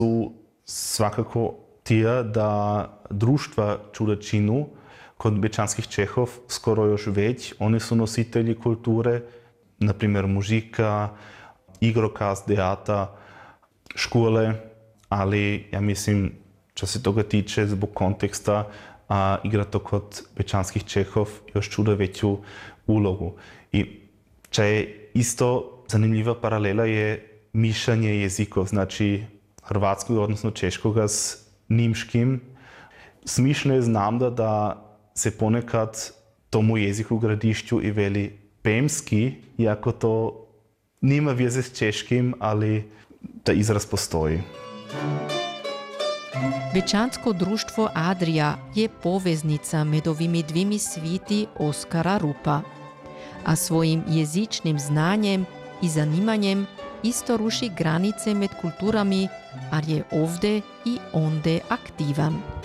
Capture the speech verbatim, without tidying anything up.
su svakako tija da društva Čudačinu kod bečanskih Čehov skoro još već, oni su nositelji kulture, na primjer muzika, igrokaz, teatra, škole, ali ja mislim, što se toga tiče, zbog konteksta, a, igra to kod bečanskih Čehov još čuda veću ulogu. I če je isto zanimljiva paralela je mišanje jezikov, znači hrvatskog, odnosno češkoga s nimškim. Smišno je znam da, da se ponekad tomu jeziku u gradišću i veli pemski, iako to nima veze s češkim, ali ta izraz postoji. Bečansko društvo Adria je poveznica med ovimi dvimi sviti Oskara Rupa, a svojim jezičnim znanjem i zanimanjem isto ruši granice med kulturami, ali je ovde i onde aktivan.